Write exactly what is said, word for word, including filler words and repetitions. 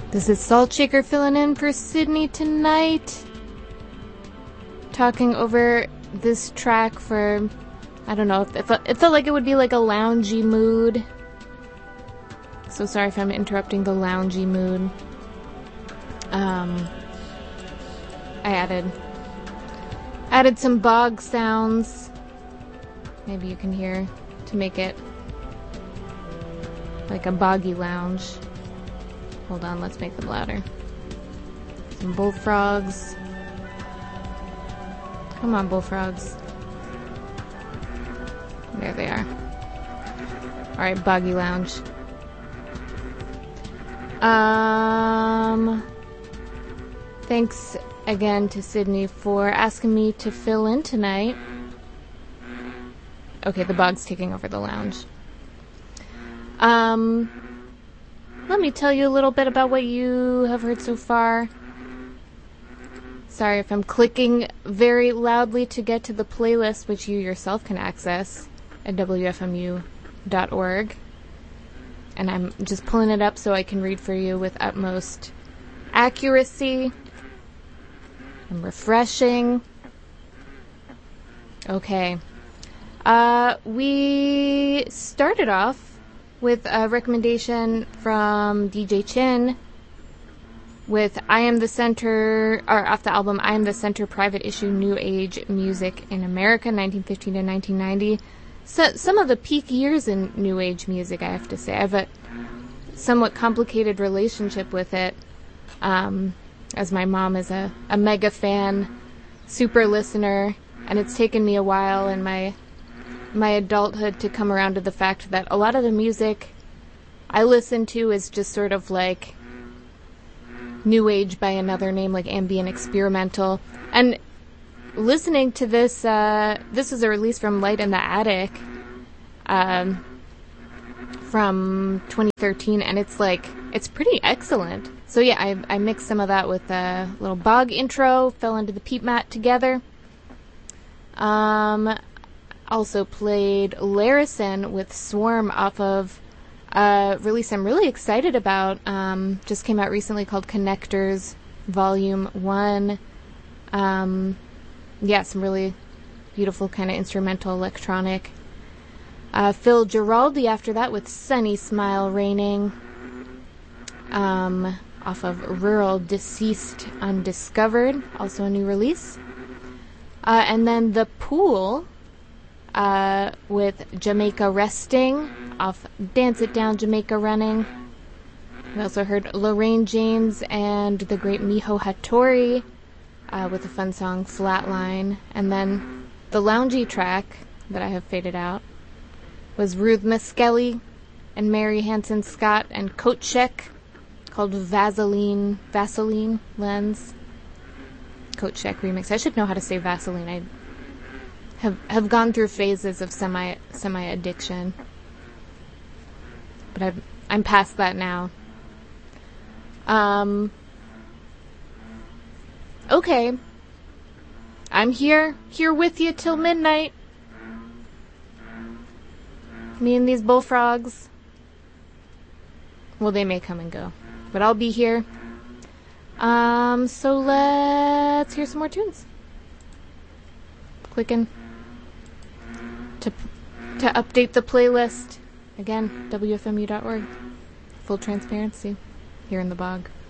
This is Salt Shaker filling in for Sydney tonight. Talking over this track for, I don't know, it felt, it felt like it would be like a loungy mood. So sorry if I'm interrupting the loungy mood. Um, I added, added some bog sounds. Maybe you can hear to make it like a boggy lounge. Hold on, let's make them louder. Some bullfrogs. Come on, bullfrogs. There they are. Alright, boggy lounge. Um, thanks again to Sydney for asking me to fill in tonight. Okay, the bog's taking over the lounge. Um, let me tell you a little bit about what you have heard so far. Sorry if I'm clicking very loudly to get to the playlist, which you yourself can access at W F M U dot org. And I'm just pulling it up so I can read for you with utmost accuracy and refreshing. Okay. Uh, we started off with a recommendation from D J Chin with I Am the Center, or off the album I Am the Center Private Issue New Age Music in America, nineteen fifteen to nineteen ninety. So, some of the peak years in New Age music, I have to say. I have a somewhat complicated relationship with it, um, as my mom is a, a mega fan, super listener, and it's taken me a while in my my adulthood to come around to the fact that a lot of the music I listen to is just sort of like New Age by another name, like ambient experimental. And listening to this, uh, this is a release from Light in the Attic, um, from twenty thirteen, and it's like, it's pretty excellent. So yeah, I, I mixed some of that with a little bog intro, fell into the peat mat together. Um, also played Larison with Swarm off of a release I'm really excited about, um, just came out recently, called Connectors Volume one. Um, yeah, some really beautiful kind of instrumental electronic. Uh, Phil Giraldi after that with Sunny Smile Raining, um, off of Rural Deceased Undiscovered, also a new release. Uh, and then The Pool, uh, with Jamaica Resting, off Dance It Down, Jamaica Running. We also heard Lorraine James and the great Miho Hattori, uh, with the fun song Flatline. And then the loungy track that I have faded out was Ruth Meskelly and Mary Hanson Scott and Kochek, called Vaseline, Vaseline Lens. Kochek remix. I should know how to say Vaseline. I have have gone through phases of semi semi addiction, but I've, I'm past that now. Um. Okay. I'm here, here with you till midnight. Me and these bullfrogs. Well, they may come and go, but I'll be here. Um, so let's hear some more tunes. Clicking to to update the playlist. Again, W F M U dot org. Full transparency here in the bog.